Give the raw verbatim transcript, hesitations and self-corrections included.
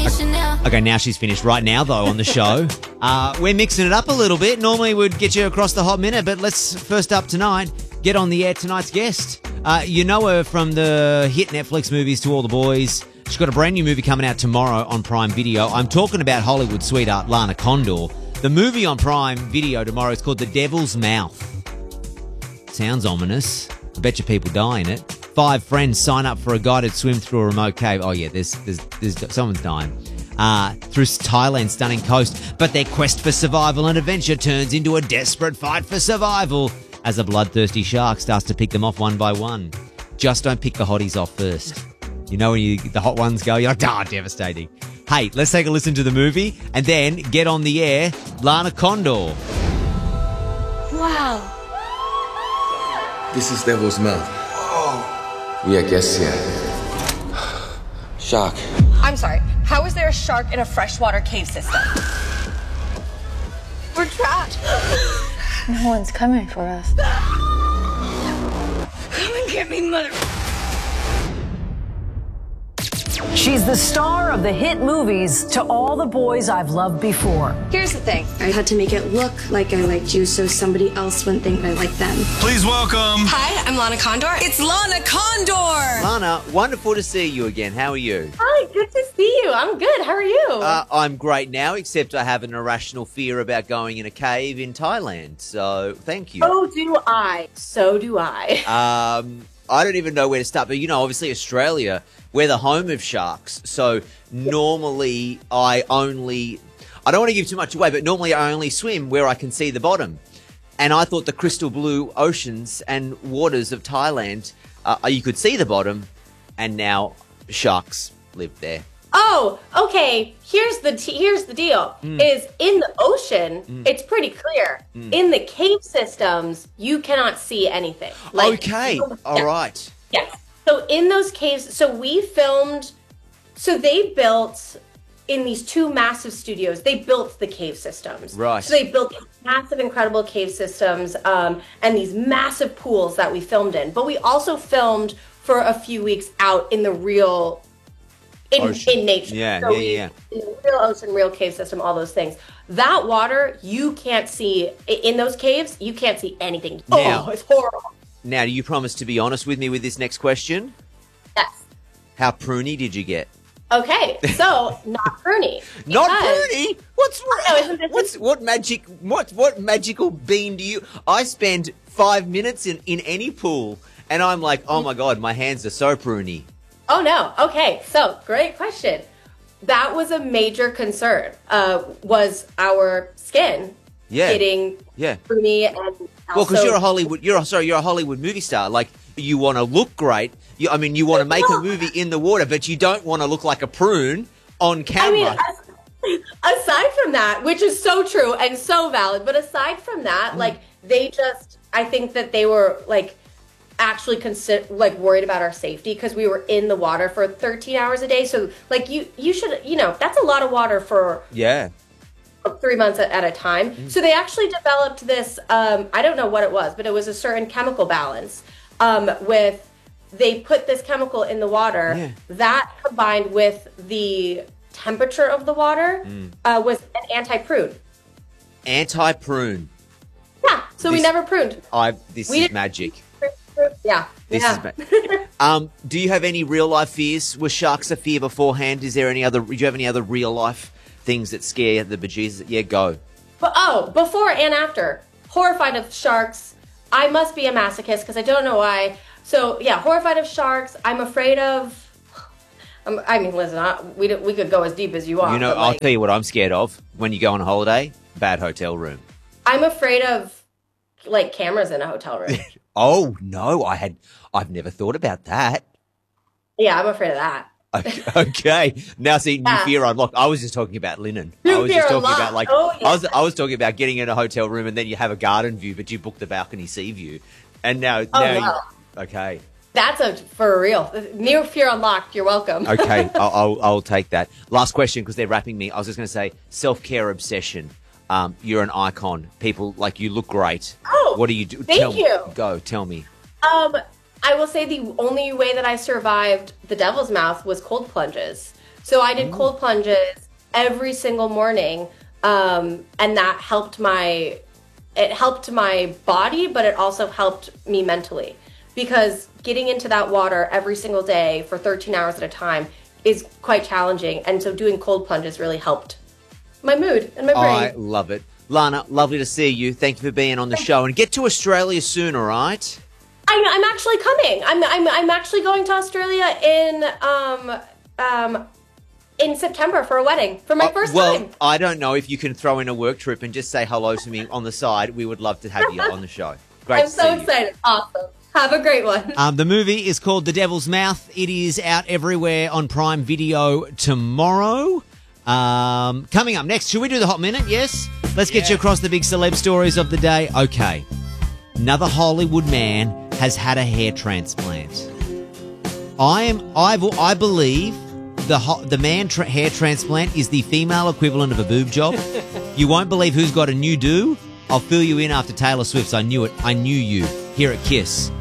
Okay, now she's finished. Right now, though, on the show, uh, we're mixing it up a little bit. Normally, we'd get you across the hot minute, but let's first up tonight get on the air tonight's guest. Uh, you know her from the hit Netflix movies To All the Boys. She's got a brand new movie coming out tomorrow on Prime Video. I'm talking about Hollywood sweetheart Lana Condor. The movie on Prime Video tomorrow is called The Devil's Mouth. Sounds ominous. I bet you people die in it. Five friends sign up for a guided swim through a remote cave. Oh, yeah, there's, there's, there's someone's dying. Uh, through Thailand's stunning coast. But their quest for survival and adventure turns into a desperate fight for survival as a bloodthirsty shark starts to pick them off one by one. Just don't pick the hotties off first. You know when you, the hot ones go, you're like, ah, devastating. Hey, let's take a listen to the movie and then get on the air, Lana Condor. Wow. This is Devil's Mouth. Oh. We are guests here. Shark. I'm sorry. How is there a shark in a freshwater cave system? We're trapped. No one's coming for us. Come and get me, mother... She's the star of the hit movies To All the Boys I've Loved Before. Here's the thing. I had to make it look like I liked you so somebody else wouldn't think I liked them. Please welcome... Hi, I'm Lana Condor. It's Lana Condor! Lana, wonderful to see you again. How are you? Hi, good to see you. I'm good. How are you? Uh, I'm great now, except I have an irrational fear about going in a cave in Thailand. So, thank you. So do I. So do I. Um, I don't even know where to start. But, you know, obviously Australia... We're the home of sharks, so normally I only... I don't want to give too much away, but normally I only swim where I can see the bottom. And I thought the crystal blue oceans and waters of Thailand, uh, you could see the bottom, and now sharks live there. Oh, okay. Here's the t- here's the deal. Mm. Is in the ocean, mm. it's pretty clear. Mm. In the cave systems, you cannot see anything. Like, okay, you know, all yeah. right. Yes. So in those caves, so we filmed, so they built, in these two massive studios, they built the cave systems. Right. So they built massive, incredible cave systems um, and these massive pools that we filmed in. But we also filmed for a few weeks out in the real, in, in nature. Yeah, so yeah, we, yeah. In the real ocean, real cave system, all those things. That water, you can't see, in those caves, you can't see anything. Now, oh, it's horrible. Now, do you promise to be honest with me with this next question? Yes. How pruny did you get? Okay, so not pruny. Not pruny? What's know, isn't what's what magic? What what magical bean do you? I spend five minutes in in any pool, and I'm like, oh my god, my hands are so pruny. Oh no. Okay, so great question. That was a major concern. Uh, was our skin yeah. getting yeah. pruny and well, because you're a Hollywood, you're a, sorry, you're a Hollywood movie star. Like, you want to look great. You, I mean, you want to make a movie in the water, but you don't want to look like a prune on camera. I mean, aside from that, which is so true and so valid, but aside from that, mm. like, they just, I think that they were, like, actually consider, like, worried about our safety because we were in the water for thirteen hours a day. So, like, you, you should, you know, that's a lot of water for... Yeah. three months at a time. Mm. So they actually developed this, um, I don't know what it was, but it was a certain chemical balance um, with, they put this chemical in the water yeah. that combined with the temperature of the water mm. uh, was an anti-prune. Anti-prune. Yeah, so this, we never pruned. I. This we is magic. Yeah. This yeah. is magic. um, do you have any real-life fears? Was sharks a fear beforehand? Is there any other, do you have any other real-life things that scare the bejesus? Yeah, go. But oh, before and after. Horrified of sharks. I must be a masochist because I don't know why. So yeah, horrified of sharks. I'm afraid of. Um, I mean, listen, I, we we could go as deep as you want. You know, I'll like, tell you what I'm scared of when you go on a holiday. Bad hotel room. I'm afraid of like cameras in a hotel room. Oh no, I had. I've never thought about that. Yeah, I'm afraid of that. Okay. Now, see, yeah. new fear unlocked. I was just talking about linen. New I was fear just talking unlocked. about like oh, yeah. I was. I was talking about getting in a hotel room and then you have a garden view, but you book the balcony sea view, and now, oh, now, no. you, okay. That's a for real. New fear unlocked. You're welcome. Okay, I'll, I'll I'll take that. Last question because they're wrapping me. I was just going to say self care obsession. Um, you're an icon. People like you look great. Oh, what do you do? Thank tell you. Me. Go. Tell me. Um. I will say the only way that I survived the Devil's Mouth was cold plunges. So I did cold plunges every single morning, um, and that helped my, it helped my body, but it also helped me mentally. Because getting into that water every single day for thirteen hours at a time is quite challenging. And so doing cold plunges really helped my mood and my brain. I love it. Lana, lovely to see you. Thank you for being on the show. And get to Australia soon, all right? I'm, I'm actually coming. I'm, I'm, I'm actually going to Australia in um, um, in September for a wedding, for my Uh, first well, time. I don't know if you can throw in a work trip and just say hello to me on the side. We would love to have you on the show. Great I'm to so see you. excited. Awesome. Have a great one. Um, the movie is called The Devil's Mouth. It is out everywhere on Prime Video tomorrow. Um, coming up next, should we do the Hot Minute? Yes? Let's get Yeah. you across the big celeb stories of the day. Okay. Another Hollywood man has had a hair transplant. I am. I, I believe the ho- the man tra- hair transplant is the female equivalent of a boob job. You won't believe who's got a new do. I'll fill you in after Taylor Swift's I Knew It. I Knew You. Here at Kiss.